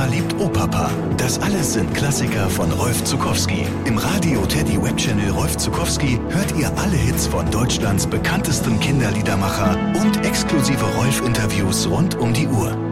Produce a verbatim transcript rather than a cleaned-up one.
liebt Opapa. Das alles sind Klassiker von Rolf Zuckowski. Im Radio Teddy Webchannel Rolf Zuckowski hört ihr alle Hits von Deutschlands bekanntesten Kinderliedermacher und exklusive Rolf-Interviews rund um die Uhr.